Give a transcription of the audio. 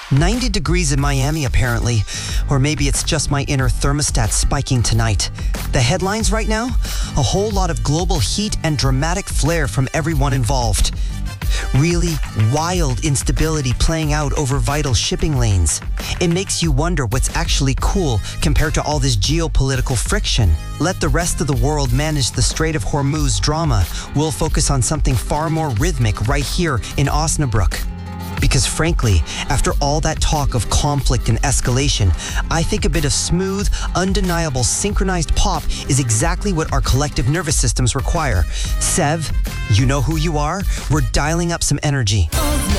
90 degrees in Miami, apparently. Or maybe it's just my inner thermostat spiking tonight. The headlines right now? A whole lot of global heat and dramatic flair from everyone involved. Really wild instability playing out over vital shipping lanes. It makes you wonder what's actually cool compared to all this geopolitical friction. Let the rest of the world manage the Strait of Hormuz drama. We'll focus on something far more rhythmic right here in Osnabrück. Because frankly, after all that talk of conflict and escalation, I think a bit of smooth, undeniable, synchronized pop is exactly what our collective nervous systems require. Sev, you know who you are? We're dialing up some energy.